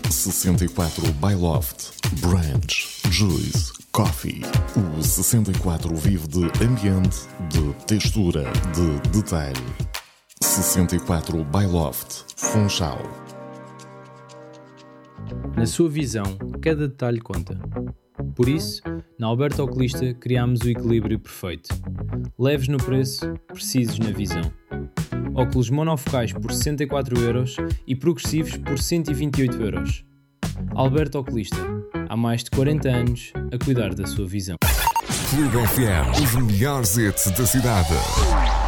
64 Byloft, Branch, Juice, Coffee. O 64 vive de ambiente, de textura, de detalhe. 64 Byloft, Funchal. Na sua visão, cada detalhe conta. Por isso, na Alberto Oculista criámos o equilíbrio perfeito. Leves no preço, precisos na visão. Óculos monofocais por 64€ e progressivos por 128€. Alberto Oculista, há mais de 40 anos a cuidar da sua visão. Clube FM, os melhores hits da cidade.